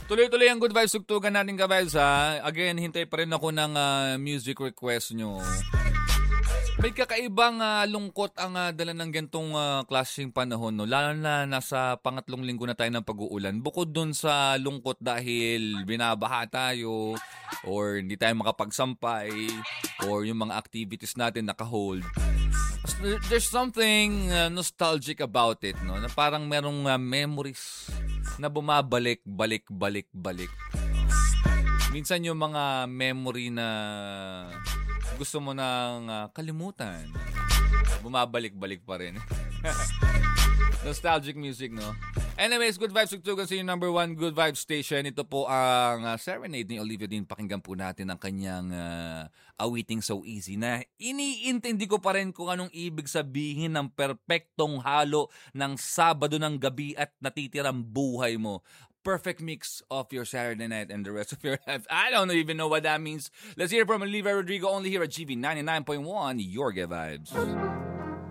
Tuloy-tuloy ang Good Vibes tugtugan natin ka-vibes ha. Again, hintay pa rin ako ng music request nyo. May kakaibang lungkot ang dala ng gantong klaseng panahon. No? Lalo na nasa pangatlong linggo na tayo ng pag-uulan. Bukod dun sa lungkot dahil binabaha tayo or hindi tayo makapagsampay or yung mga activities natin naka-hold. There's something nostalgic about it. No? Na parang merong memories na bumabalik, balik. Minsan yung mga memory na gusto mo nang kalimutan, bumabalik-balik pa rin. Nostalgic music, no? Anyways, Good Vibes tugtugan sa yung number 1 Good Vibes station. Ito po ang Serenade ni Olivia Dean. Pakinggan po natin ang kanyang awiting So Easy na iniintindi ko pa rin kung anong ibig sabihin ng perpektong halo ng Sabado ng gabi at natitirang buhay mo. Perfect mix of your Saturday night and the rest of your life. I don't even know what that means. Let's hear from Olivia Rodrigo only here at GV 99.1, your Good Vibes.